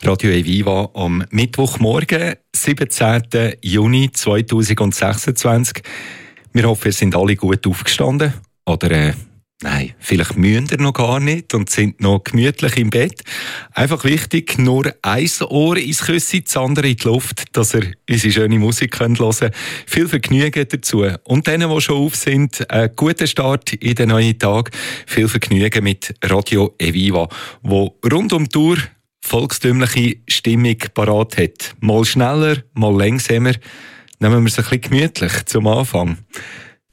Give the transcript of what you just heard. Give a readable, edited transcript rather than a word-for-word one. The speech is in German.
Radio Eviva am Mittwochmorgen, 17. Juni 2026. Wir hoffen, ihr sind alle gut aufgestanden. Oder nein, vielleicht müssen ihr noch gar nicht und sind noch gemütlich im Bett. Einfach wichtig, nur ein Ohr ins Küssi, das andere in die Luft, dass ihr unsere schöne Musik hören könnt. Viel Vergnügen dazu. Und denen, die schon auf sind, einen guten Start in den neuen Tag. Viel Vergnügen mit Radio Eviva, wo rund um die Uhr volkstümliche Stimmung parat hat. Mal schneller, mal langsamer. Nehmen wir es ein bisschen gemütlich zum Anfang.